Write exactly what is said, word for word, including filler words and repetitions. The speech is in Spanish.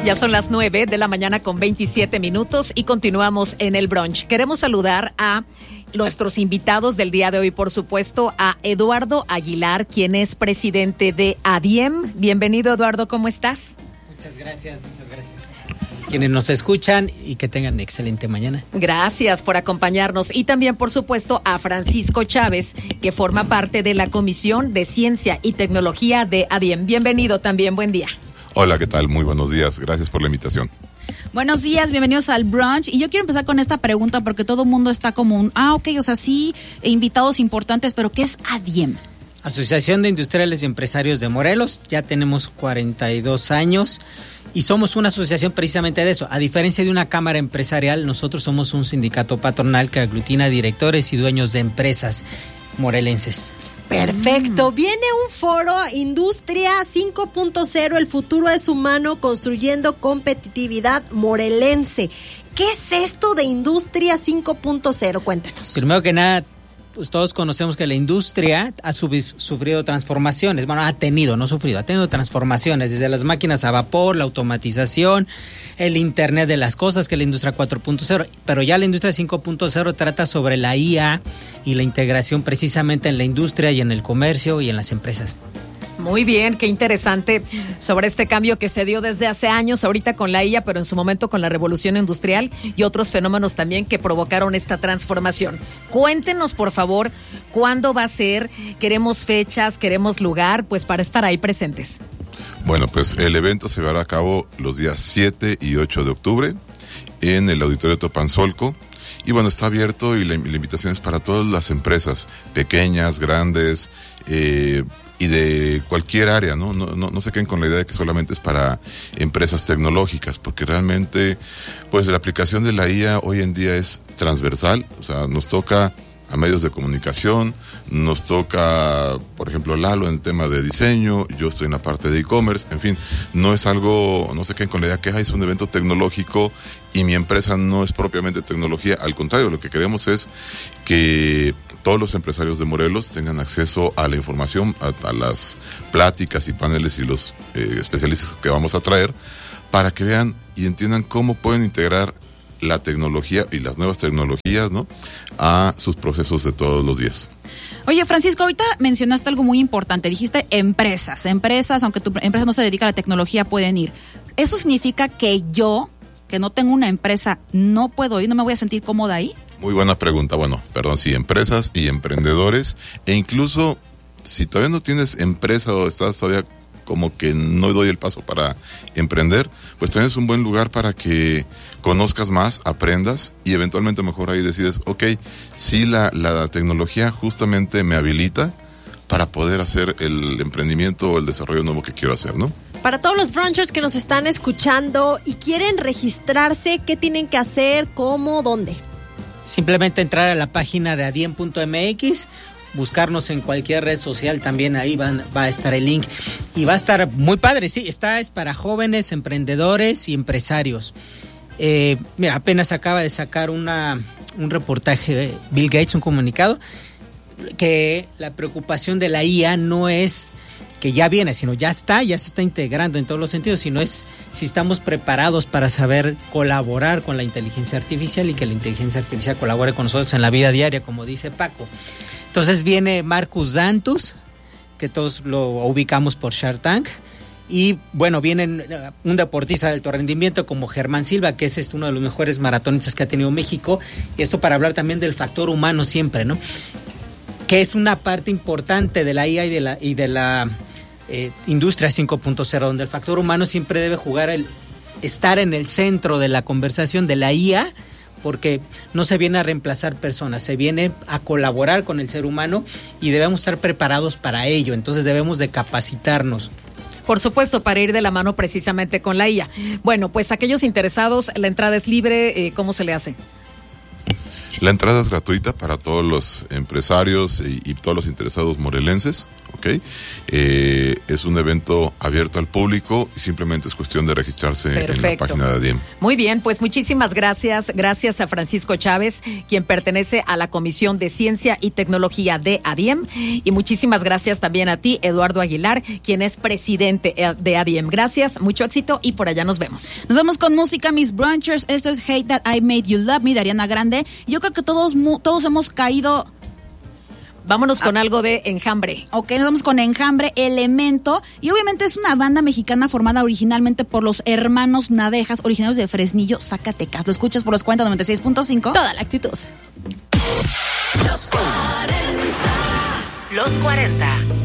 Ya son las nueve de la mañana con veintisiete minutos y continuamos en el brunch. Queremos saludar a nuestros invitados del día de hoy, por supuesto, a Eduardo Aguilar, quien es presidente de ADIEM. Bienvenido, Eduardo, ¿cómo estás? Muchas gracias, muchas gracias. Quienes nos escuchan y que tengan excelente mañana. Gracias por acompañarnos. Y también, por supuesto, a Francisco Chávez, que forma parte de la Comisión de Ciencia y Tecnología de ADIEM. Bienvenido también, buen día. Hola, ¿qué tal? Muy buenos días. Gracias por la invitación. Buenos días, bienvenidos al brunch. Y yo quiero empezar con esta pregunta porque todo el mundo está como un, ah, ok, o sea, sí, invitados importantes, pero ¿qué es ADIEM? Asociación de Industriales y Empresarios de Morelos. Ya tenemos cuarenta y dos años y somos una asociación precisamente de eso. A diferencia de una cámara empresarial, nosotros somos un sindicato patronal que aglutina directores y dueños de empresas morelenses. Perfecto. Viene un foro Industria cinco punto cero, el futuro es humano, construyendo competitividad morelense. ¿Qué es esto de Industria cinco punto cero? Cuéntanos. Primero que nada, pues todos conocemos que la industria ha sufrido transformaciones, bueno, ha tenido, no sufrido, ha tenido transformaciones, desde las máquinas a vapor, la automatización, el Internet de las cosas, que es la industria cuatro punto cero, pero ya la industria cinco punto cero trata sobre la I A y la integración precisamente en la industria y en el comercio y en las empresas. Muy bien, qué interesante sobre este cambio que se dio desde hace años, ahorita con la I A, pero en su momento con la revolución industrial y otros fenómenos también que provocaron esta transformación. Cuéntenos, por favor, cuándo va a ser, queremos fechas, queremos lugar, pues para estar ahí presentes. Bueno, pues el evento se llevará a cabo los días siete y ocho de octubre en el Auditorio Topanzolco. Y bueno, está abierto y la, la invitación es para todas las empresas, pequeñas, grandes, eh, y de cualquier área, ¿no? No, no, no se queden con la idea de que solamente es para empresas tecnológicas, porque realmente, pues la aplicación de la I A hoy en día es transversal, o sea, nos toca a medios de comunicación, nos toca, por ejemplo, Lalo en el tema de diseño, yo estoy en la parte de e-commerce, en fin, no es algo, no se queden con la idea que es un evento tecnológico y mi empresa no es propiamente tecnología, al contrario, lo que queremos es que todos los empresarios de Morelos tengan acceso a la información, a, a las pláticas y paneles y los eh, especialistas que vamos a traer, para que vean y entiendan cómo pueden integrar la tecnología y las nuevas tecnologías, ¿no?, a sus procesos de todos los días. Oye, Francisco, ahorita mencionaste algo muy importante, dijiste empresas, empresas, aunque tu empresa no se dedica a la tecnología, pueden ir. ¿Eso significa que yo, que no tengo una empresa, no puedo ir, no me voy a sentir cómoda ahí? Muy buena pregunta. Bueno, perdón, sí, empresas y emprendedores, e incluso si todavía no tienes empresa o estás todavía como que no doy el paso para emprender, pues también es un buen lugar para que conozcas más, aprendas y eventualmente mejor ahí decides, ok, sí, la, la tecnología justamente me habilita para poder hacer el emprendimiento o el desarrollo nuevo que quiero hacer, ¿no? Para todos los brunchers que nos están escuchando y quieren registrarse, ¿qué tienen que hacer? ¿Cómo? ¿Dónde? Simplemente entrar a la página de adiem punto m x, buscarnos en cualquier red social, también ahí van, va a estar el link y va a estar muy padre, sí, está es para jóvenes, emprendedores y empresarios. Eh, mira, apenas acaba de sacar una un reportaje Bill Gates, un comunicado, que la preocupación de la I A no es que ya viene, sino ya está, ya se está integrando en todos los sentidos, sino es si estamos preparados para saber colaborar con la inteligencia artificial y que la inteligencia artificial colabore con nosotros en la vida diaria, como dice Paco. Entonces viene Marcus Dantus, que todos lo ubicamos por Shark Tank, y bueno, viene un deportista de alto rendimiento como Germán Silva, que es este, uno de los mejores maratonistas que ha tenido México, y esto para hablar también del factor humano siempre, ¿no?, que es una parte importante de la I A y de la, y de la eh, industria cinco punto cero, donde el factor humano siempre debe jugar, el estar en el centro de la conversación de la I A, porque no se viene a reemplazar personas, se viene a colaborar con el ser humano y debemos estar preparados para ello, entonces debemos de capacitarnos. Por supuesto, para ir de la mano precisamente con la I A. Bueno, pues aquellos interesados, la entrada es libre, eh, ¿cómo se le hace? La entrada es gratuita para todos los empresarios y, y todos los interesados morelenses, ¿ok? Eh, es un evento abierto al público y simplemente es cuestión de registrarse Perfecto. en la página de ADIEM. Muy bien, pues muchísimas gracias. Gracias a Francisco Chávez, quien pertenece a la Comisión de Ciencia y Tecnología de ADIEM. Y muchísimas gracias también a ti, Eduardo Aguilar, quien es presidente de ADIEM. Gracias, mucho éxito y por allá nos vemos. Nos vemos con música, Miss Brunchers. Esto es Hate That I Made You Love Me, de Ariana Grande. Yo creo que todos, todos hemos caído... Vámonos con ah. algo de Enjambre. Ok, nos vamos con Enjambre, Elemento. Y obviamente es una banda mexicana formada originalmente por los hermanos Nadejas, originarios de Fresnillo, Zacatecas. Lo escuchas por los cuarenta noventa y seis punto cinco. Toda la actitud. Los cuarenta. Los cuarenta.